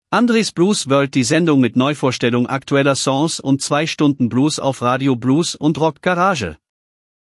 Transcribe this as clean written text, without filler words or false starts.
Andres Blues World, die Sendung mit Neuvorstellung aktueller Songs und 2 Stunden Blues auf Radio Blues und Rock Garage.